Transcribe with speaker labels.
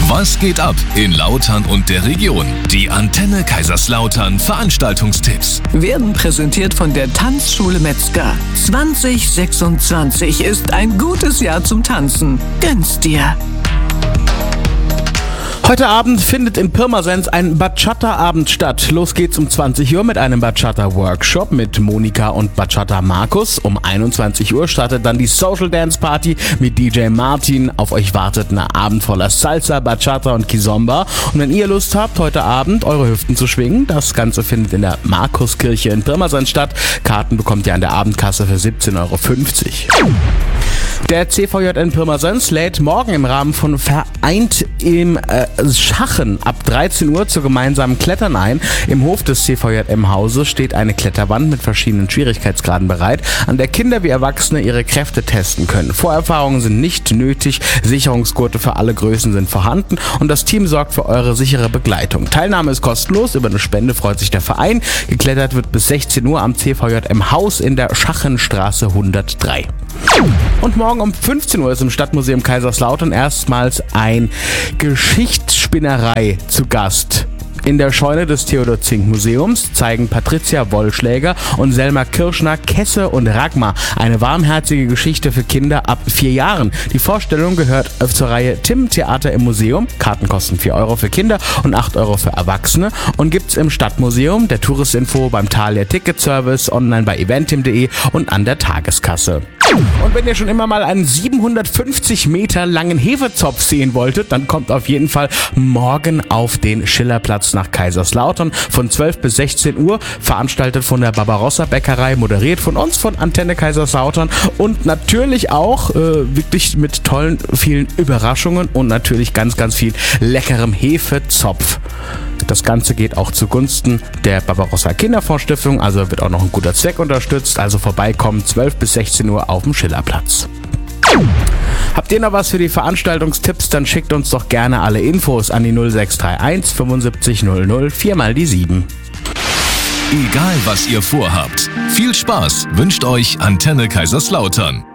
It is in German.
Speaker 1: Was geht ab in Lautern und der Region? Die Antenne Kaiserslautern Veranstaltungstipps
Speaker 2: werden präsentiert von der Tanzschule Metzger. 2026 ist ein gutes Jahr zum Tanzen. Gönn's dir!
Speaker 3: Heute Abend findet in Pirmasens ein Bachata-Abend statt. Los geht's um 20 Uhr mit einem Bachata-Workshop mit Monika und Bachata Markus. Um 21 Uhr startet dann die Social Dance Party mit DJ Martin. Auf euch wartet ein Abend voller Salsa, Bachata und Kizomba. Und wenn ihr Lust habt, heute Abend eure Hüften zu schwingen, das Ganze findet in der Markuskirche in Pirmasens statt. Karten bekommt ihr an der Abendkasse für 17,50 €. Der CVJM Pirmasens lädt morgen im Rahmen von Vereint im Schachen ab 13 Uhr zur gemeinsamen Klettern ein. Im Hof des CVJM-Hauses steht eine Kletterwand mit verschiedenen Schwierigkeitsgraden bereit, an der Kinder wie Erwachsene ihre Kräfte testen können. Vorerfahrungen sind nicht nötig, Sicherungsgurte für alle Größen sind vorhanden und das Team sorgt für eure sichere Begleitung. Teilnahme ist kostenlos, über eine Spende freut sich der Verein. Geklettert wird bis 16 Uhr am CVJM-Haus in der Schachenstraße 103. Und morgen um 15 Uhr ist im Stadtmuseum Kaiserslautern erstmals ein Geschichtsspinnerei zu Gast. In der Scheune des Theodor-Zink-Museums zeigen Patricia Wollschläger und Selma Kirschner Kesse und Ragma, eine warmherzige Geschichte für Kinder ab 4 Jahren. Die Vorstellung gehört zur Reihe Tim Theater im Museum. Karten kosten 4 € für Kinder und 8 € für Erwachsene und gibt's im Stadtmuseum, der Touristinfo, beim Thalia Ticketservice, online bei eventim.de und an der Tageskasse. Und wenn ihr schon immer mal einen 750 Meter langen Hefezopf sehen wolltet, dann kommt auf jeden Fall morgen auf den Schillerplatz nach Kaiserslautern von 12 bis 16 Uhr, veranstaltet von der Barbarossa Bäckerei, moderiert von uns, von Antenne Kaiserslautern und natürlich auch wirklich mit tollen, vielen Überraschungen und natürlich ganz, ganz viel leckerem Hefezopf. Das Ganze geht auch zugunsten der Barbarossa Kinderfondsstiftung, also wird auch noch ein guter Zweck unterstützt. Also vorbeikommen, 12 bis 16 Uhr auf dem Schillerplatz. Habt ihr noch was für die Veranstaltungstipps, dann schickt uns doch gerne alle Infos an die 0631 75 00 4 mal die 7.
Speaker 1: Egal was ihr vorhabt, viel Spaß wünscht euch Antenne Kaiserslautern.